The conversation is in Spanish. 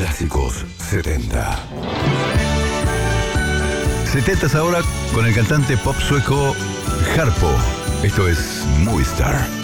Clásicos 70. 70 ahora con el cantante pop sueco Harpo. Esto es Movistar.